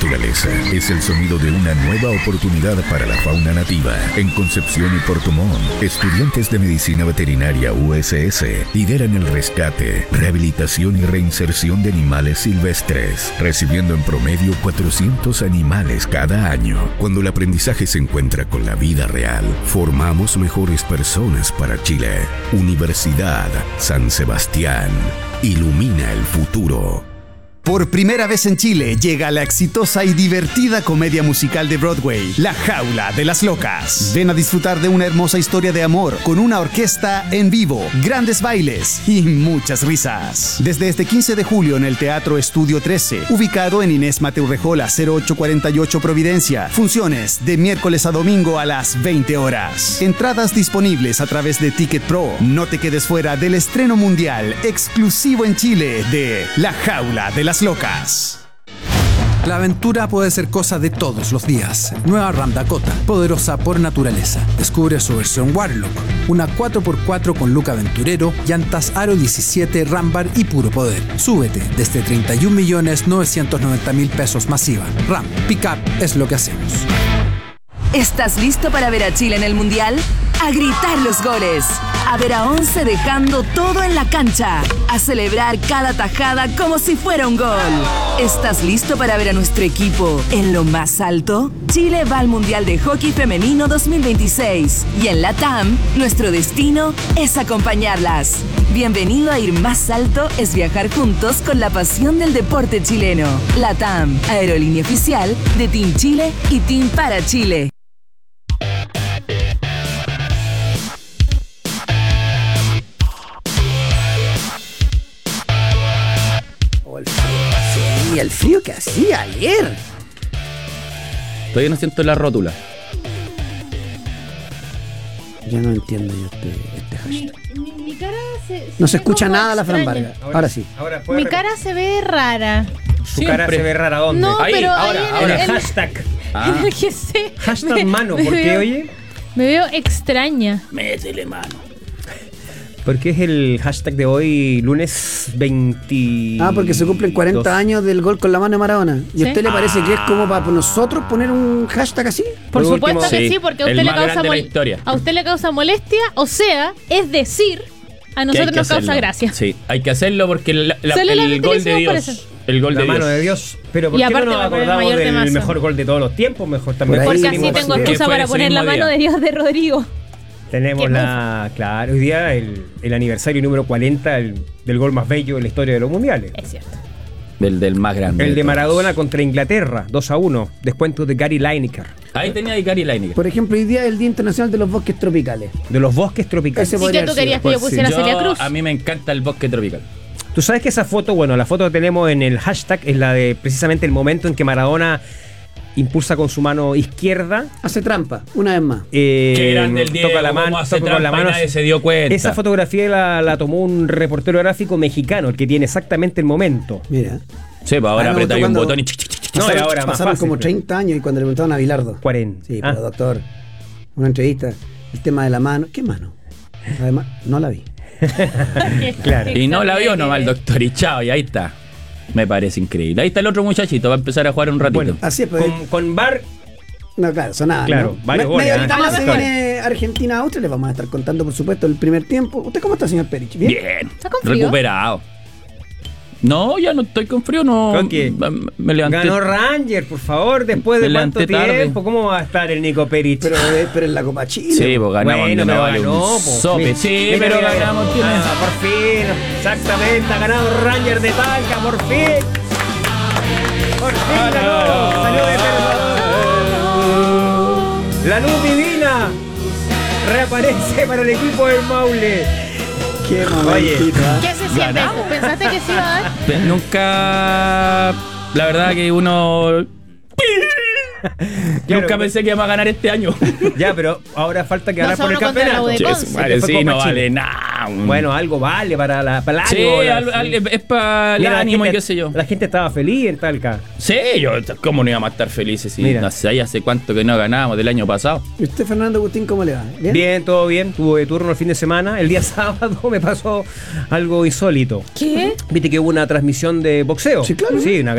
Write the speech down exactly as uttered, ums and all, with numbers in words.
naturaleza. Es el sonido de una nueva oportunidad para la fauna nativa. En Concepción y Puerto Montt, estudiantes de Medicina Veterinaria U S S lideran el rescate, rehabilitación y reinserción de animales silvestres, recibiendo en promedio cuatrocientos animales cada año. Cuando el aprendizaje se encuentra con la vida real, formamos mejores personas para Chile. Universidad San Sebastián. Ilumina el futuro. Por primera vez en Chile llega la exitosa y divertida comedia musical de Broadway, La Jaula de las Locas. Ven a disfrutar de una hermosa historia de amor con una orquesta en vivo, grandes bailes y muchas risas. Desde este quince de julio en el Teatro Estudio trece, ubicado en Inés Mateu Rejola cero ocho cuarenta y ocho Providencia. Funciones de miércoles a domingo a las veinte horas. Entradas disponibles a través de Ticket Pro. No te quedes fuera del estreno mundial exclusivo en Chile de La Jaula de las Locas. La aventura puede ser cosa de todos los días. Nueva Ram Dakota, poderosa por naturaleza. Descubre su versión Warlock, una cuatro por cuatro con look aventurero, llantas Aro diecisiete, Rambar y puro poder. Súbete desde treinta y un millones novecientos noventa mil pesos masiva. Ram, pick-up es lo que hacemos. ¿Estás listo para ver a Chile en el Mundial? A gritar los goles, a ver a once dejando todo en la cancha, a celebrar cada tajada como si fuera un gol. ¿Estás listo para ver a nuestro equipo en lo más alto? Chile va al Mundial de Hockey Femenino dos mil veintiséis y en la T A M nuestro destino es acompañarlas. Bienvenido a Ir Más Alto es viajar juntos con la pasión del deporte chileno. La T A M, aerolínea oficial de Team Chile y Team para Chile. Y el frío que hacía ayer. Todavía no siento la rótula. Ya no entiendo yo este, este hashtag. Mi, mi, mi cara se, se No se escucha como nada la Fran extraña. Vargas. Ahora, ahora sí. Ahora Mi cara se ve rara. Su cara se ve rara, ¿dónde? No, Ahí, pero ahora, ahí en, ahora. en- Hashtag. Ah. en el que sé. Hashtag me- mano. me ¿Por qué, veo- oye? Me veo extraña. Métele mano. Porque es el hashtag de hoy, lunes veinte. Ah, porque se cumplen cuarenta años del gol con la mano de Maradona. ¿Y a Sí. usted le parece que es como para nosotros poner un hashtag así? Por Por supuesto último, que sí, sí, porque a el usted le más causa grande de la mol- historia. a usted le causa molestia, o sea, es decir, a Que hay nosotros que nos causa hacerlo. gracia. Sí, hay que hacerlo porque la- la- Solo la el gol de utilizamos por Dios. eso. El gol La de mano Dios. de Dios. Pero ¿por Y qué no aparte nos va a poner el acordamos mayor del temazo. mejor gol de todos los tiempos? Mejor también. Por ahí, Porque Mínimo así pues, tengo sí. excusa Que fue para ese poner la mismo mano día. de Dios de Rodrigo. Tenemos Qué la. Claro, hoy día el, el aniversario número cuarenta el- del gol más bello de la historia de los mundiales. Es cierto. Del, del más grande. El de todos. Maradona contra Inglaterra, dos a uno. Descuento de Gary Lineker. Ahí tenía a Gary Lineker. Por ejemplo, hoy día es el Día Internacional de los Bosques Tropicales. De los bosques tropicales. Ese ¿Y podría qué tú haber querías sido, que yo pues, pusiera sí. a Celia Cruz? A mí me encanta el bosque tropical. Tú sabes que esa foto, bueno, la foto que tenemos en el hashtag es la de precisamente el momento en que Maradona impulsa con su mano izquierda. Hace trampa, una vez más. eh, Qué grande el Diego, toca la mano, cómo hace toca con la trampa y mano. nadie se dio cuenta. Esa fotografía la, la tomó un reportero gráfico mexicano, el que tiene exactamente el momento. Mira. Sí, pues ahora Ah, no, apretáis un cuando- botón y... chic, chic, chic, chic. No, Pasaron, y ahora más pasaron fácil, como pero- treinta años y cuando le preguntaban a Bilardo. cuarenta. Sí, Ah. pero doctor, una entrevista, el tema de la mano. ¿Qué mano? Además, no la vi. Claro. Y no la vio nomás el doctor y chao, y ahí está. Me parece increíble. Ahí está el otro muchachito, va a empezar a jugar un ratito. Bueno, Así es, pues. con, con Bar. No, claro, sonaba. Claro, ¿no? varios Me- goles, Media ¿eh? horita más A se lo mejor. viene Argentina-Austria. Les vamos a estar contando, por supuesto, el primer tiempo. ¿Usted cómo está, señor Perich? ¿Bien? Bien, ¿Está con frío? recuperado. No, ya no estoy con frío, no. ¿Con qué? Me levanté. Ganó Ranger, por favor, después Me de cuánto levanté tarde. tiempo. ¿Cómo va a estar el Nico Perich? Pero, eh, pero en la Copa Chile. Sí, pues ganamos. Bueno, no pero vale ganó, un po. sope. Mira, Sí, mira, pero mira. ganamos. ¿Quién es? Ah, por fin, exactamente, ha ganado Ranger de Talca, por fin. Por fin ganó, salió de perdedor. La luz divina reaparece para el equipo del Maule. Qué Oye. momentito, ¿ah? ¿Qué se siente? ¿Pensaste que se iba a dar? Pe- Nunca. La verdad que uno. Claro, Nunca pensé que íbamos a ganar este año. Ya, pero ahora falta que No ganar por el solo contra la campeonato. U de Che, Conce. su madre, Fue sí, Copa no Chile. vale nada. Bueno, algo vale para la para el sí, ánimo, la- al- al- es para el Mira, la ánimo y gente- qué sé yo. La gente estaba feliz en Talca. Sí, yo, ¿cómo no íbamos a estar felices? Si Mira. no sé, ahí hace cuánto que no ganábamos del año pasado. ¿Y usted, Fernando Agustín, cómo le va? ¿Bien? Bien, todo bien. Tuve turno el fin de semana. El día sábado me pasó algo insólito. ¿Qué? Viste que hubo una transmisión de boxeo. Sí, claro. Sí, una